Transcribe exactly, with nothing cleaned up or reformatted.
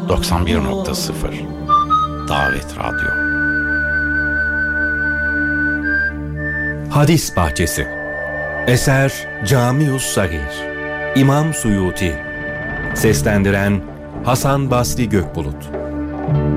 doksan bir nokta sıfır Davet Radyo. Hadis Bahçesi. Eser Camius Sagir. İmam Suyuti. Seslendiren Hasan Basri Gökbulut.